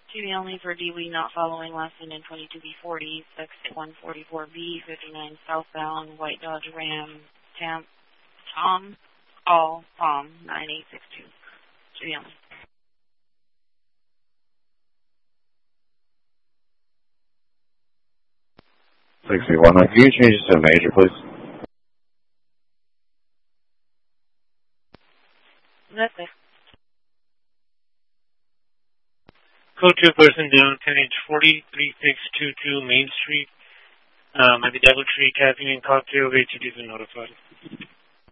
TV only for DWE not following lesson in 22B40, 6144B, 59 southbound, White Dodge Ram, Tom, all, Palm, 9862. TV only. 61. Can you change this to a major, please? That's it. Code 2 person down, 10H40, 3622 Main Street. At the Devil Tree Caffeine and Cocktail, ATD's been notified.